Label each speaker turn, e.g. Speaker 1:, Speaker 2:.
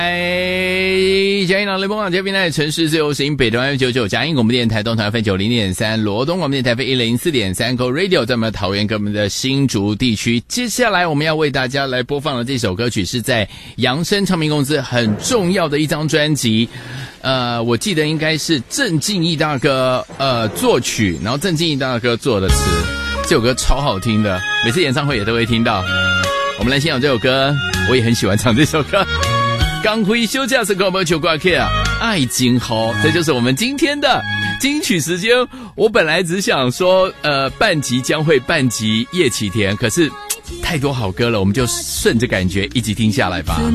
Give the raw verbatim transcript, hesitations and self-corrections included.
Speaker 1: 哎，嘉义老雷锋网这边呢，城市自由行北东 F 九九，嘉义广播电台东台分九零点三，罗东广播电台分一零四点三 ，Go Radio 在我们的桃园跟我们的新竹地区。接下来我们要为大家来播放的这首歌曲，是在扬声唱片公司很重要的一张专辑。呃，我记得应该是郑敬义大哥呃作曲，然后郑敬义大哥做的词。这首歌超好听的，每次演唱会也都会听到。我们来欣赏这首歌，我也很喜欢唱这首歌。刚回休假时，我们求挂 K 啊，爱今后，这就是我们今天的金曲时间。我本来只想说，呃，半集将会半集叶启田，可是太多好歌了，我们就顺着感觉一集听下来吧。